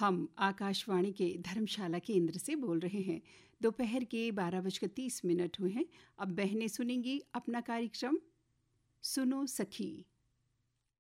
हम आकाशवाणी के धर्मशाला केंद्र से बोल रहे हैं। दोपहर के 12:30 हुए हैं। अब बहनें सुनेंगी अपना कार्यक्रम सुनो सखी।